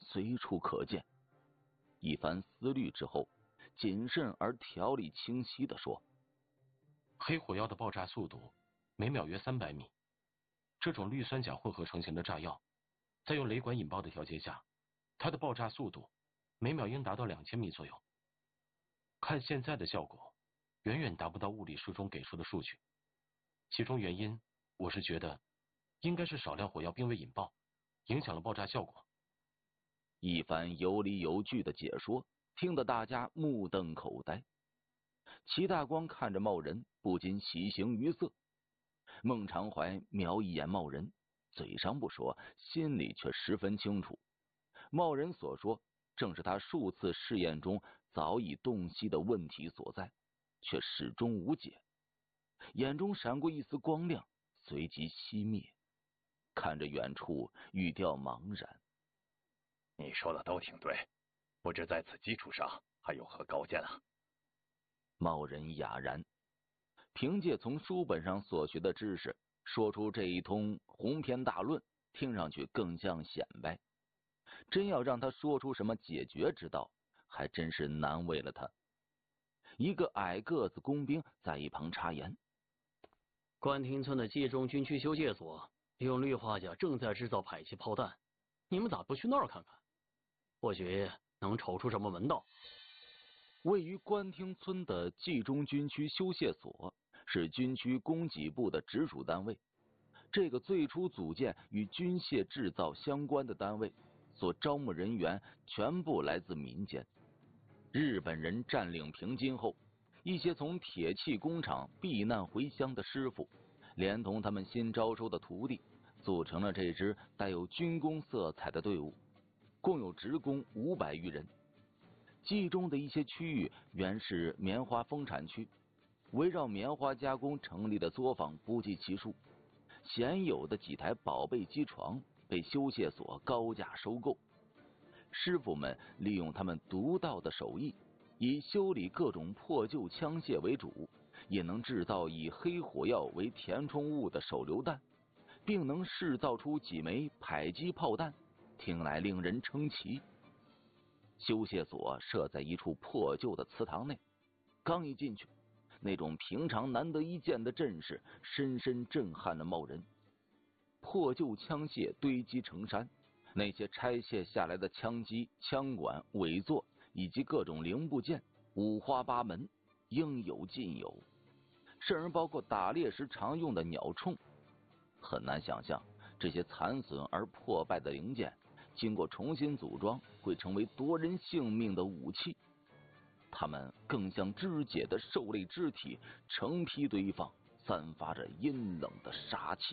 随处可见。一番思虑之后，谨慎而条理清晰地说： 黑火药的爆炸速度每秒约300米，这种氯酸钾混合成型的炸药，在用雷管引爆的条件下，它的爆炸速度每秒应达到2000米左右。看现在的效果，远远达不到物理书中给出的数据。其中原因，我是觉得应该是少量火药并未引爆，影响了爆炸效果。 一番有理有据的解说，听得大家目瞪口呆。齐大光看着茂仁，不禁喜形于色。孟长怀瞄一眼茂仁，嘴上不说，心里却十分清楚，茂仁所说正是他数次试验中早已洞悉的问题所在，却始终无解。眼中闪过一丝光亮，随即熄灭，看着远处，语调茫然。 你说的都挺对，不知在此基础上还有何高见啊？ 茂仁哑然，凭借从书本上所学的知识，说出这一通鸿篇大论，听上去更像显摆。真要让他说出什么解决之道，还真是难为了他。一个矮个子工兵在一旁插言： 关亭村的冀中军区修械所用氯化钾正在制造迫击炮弹，你们咋不去那儿看看？或许能瞅出什么门道。 位于关亭村的冀中军区修械所是军区供给部的直属单位，这个最初组建与军械制造相关的单位所招募人员全部来自民间。日本人占领平津后，一些从铁器工厂避难回乡的师傅，连同他们新招收的徒弟，组成了这支带有军工色彩的队伍，共有职工500余人。冀中的一些区域原是棉花丰产区，围绕棉花加工成立的作坊不计其数，鲜有的几台宝贝机床被修械所高价收购。师傅们利用他们独到的手艺，以修理各种破旧枪械为主，也能制造以黑火药为填充物的手榴弹，并能制造出几枚迫击炮弹，听来令人称奇。修械所设在一处破旧的祠堂内，刚一进去，那种平常难得一见的阵势深深震撼了茂仁。破旧枪械堆积成山，那些拆卸下来的枪机、枪管、尾座以及各种零部件五花八门，应有尽有，甚而包括打猎时常用的鸟铳。很难想象这些残损而破败的零件经过重新组装会成为夺人性命的武器，它们更像肢解的兽类肢体，成批堆放，散发着阴冷的杀气。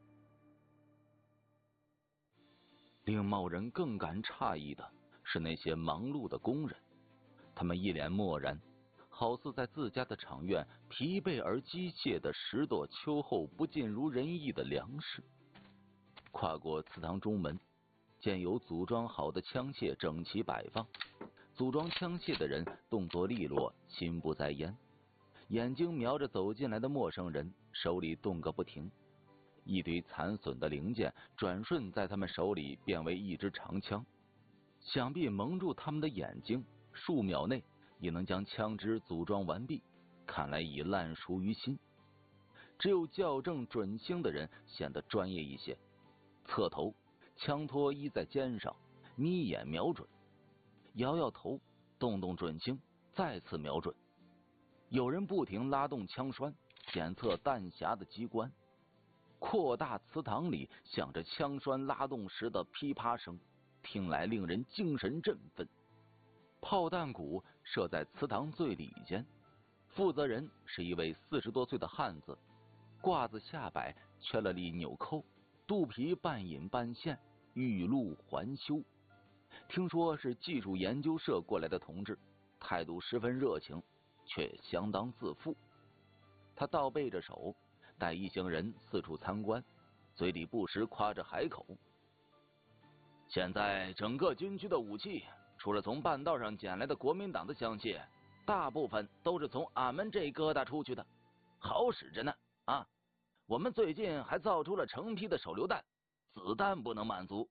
令茂仁更感诧异的是那些忙碌的工人，他们一脸漠然，好似在自家的厂院疲惫而机械地拾掇秋后不尽如人意的粮食。跨过祠堂中门，见有组装好的枪械整齐摆放，组装枪械的人动作利落，心不在焉，眼睛瞄着走进来的陌生人，手里动个不停。一堆残损的零件转瞬在他们手里变为一支长枪，想必蒙住他们的眼睛，数秒内也能将枪支组装完毕，看来已烂熟于心。只有校正准星的人显得专业一些，侧头，枪托依在肩上，眯眼瞄准，摇摇头，动动准星，再次瞄准。有人不停拉动枪栓，检测弹匣的机关。扩大祠堂里响着枪栓拉动时的噼啪声，听来令人精神振奋。炮弹鼓设在祠堂最里间，负责人是一位40多岁的汉子，褂子下摆缺了粒纽扣，肚皮半隐半现，玉露环修。听说是技术研究社过来的同志，态度十分热情，却相当自负。他倒背着手，带一行人四处参观，嘴里不时夸着海口。现在整个军区的武器，除了从半道上捡来的国民党的枪械，大部分都是从俺们这疙瘩出去的，好使着呢啊！我们最近还造出了成批的手榴弹，子弹不能满足，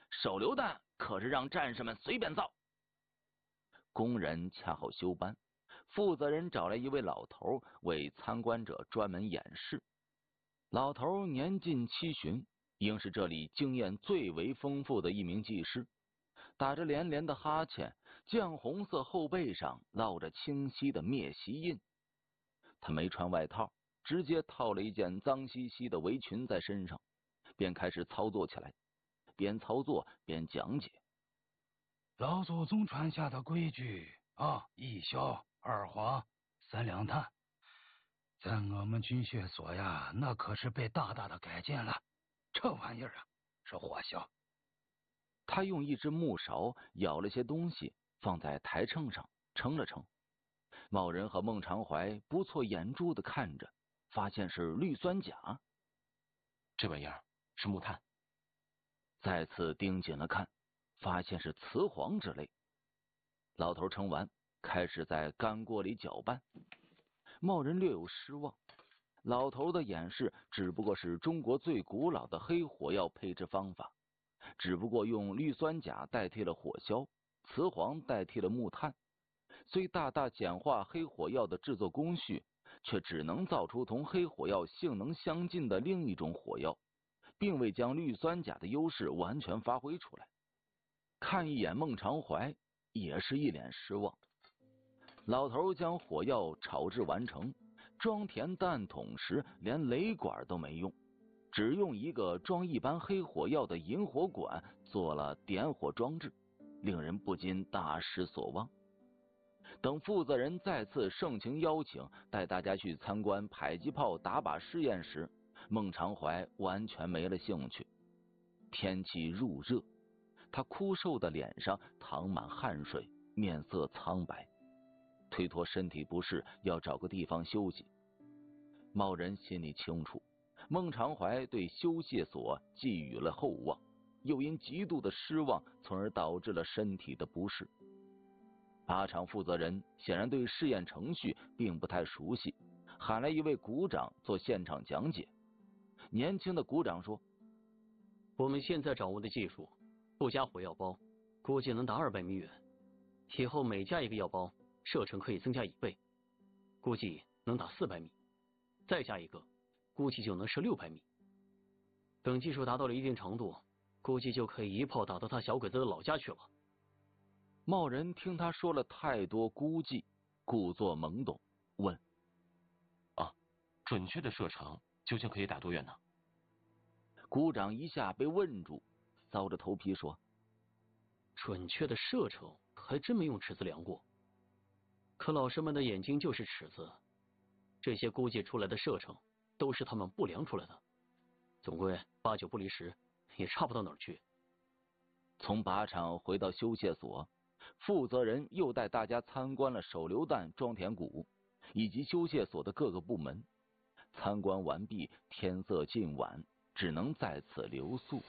手榴弹可是让战士们随便造。工人恰好休班，负责人找来一位老头为参观者专门演示。老头年近70，应是这里经验最为丰富的一名技师，打着连连的哈欠，绛红色后背上烙着清晰的灭息印。他没穿外套，直接套了一件脏兮兮的围裙在身上，便开始操作起来，边操作边讲解。 老祖宗传下的规矩啊，1硝2黄3两碳，在我们军械所呀，那可是被大大的改进了。这玩意儿啊，是火硝。 他用一只木勺舀了些东西，放在台秤上称了称。茂仁和孟长怀不错眼珠的看着，发现是氯酸钾。 这玩意儿是木炭。 再次盯紧了看，发现是雌黄之类。老头称完，开始在干锅里搅拌。茂仁略有失望，老头的演示只不过是中国最古老的黑火药配制方法，只不过用氯酸钾代替了火硝，雌黄代替了木炭，虽大大简化黑火药的制作工序，却只能造出同黑火药性能相近的另一种火药，并未将氯酸钾的优势完全发挥出来。看一眼孟长怀，也是一脸失望。老头将火药炒制完成，装填弹筒时连雷管都没用，只用一个装一般黑火药的引火管做了点火装置，令人不禁大失所望。等负责人再次盛情邀请带大家去参观迫击炮打靶试验时，孟长怀完全没了兴趣。天气入热，他枯瘦的脸上淌满汗水，面色苍白，推脱身体不适，要找个地方休息。茂仁心里清楚，孟长怀对修械所寄予了厚望，又因极度的失望，从而导致了身体的不适。靶场负责人显然对试验程序并不太熟悉，喊来一位股长做现场讲解。年轻的股长说： 我们现在掌握的技术，不加火药包，估计能打200米远。以后每加一个药包，射程可以增加1倍，估计能打400米。再加一个，估计就能射600米。等技术达到了一定程度，估计就可以一炮打到他小鬼子的老家去了。 茂仁听他说了太多估计，故作懵懂，问： 准确的射程究竟可以打多远呢？ 股长一下被问住，搔着头皮说： 准确的射程还真没用尺子量过，可老师们的眼睛就是尺子，这些估计出来的射程都是他们不量出来的，总归8九不离10，也差不到哪儿去。 从靶场回到修械所，负责人又带大家参观了手榴弹装填谷以及修械所的各个部门。参观完毕，天色近晚，只能在此留宿。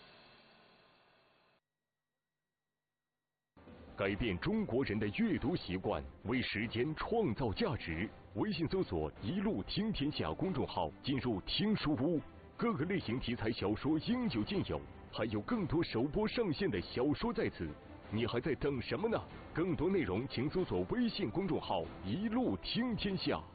改变中国人的阅读习惯，为时间创造价值。微信搜索“一路听天下”公众号，进入听书屋，各个类型题材小说应有尽有，还有更多首播上线的小说在此。你还在等什么呢？更多内容请搜索微信公众号“一路听天下”。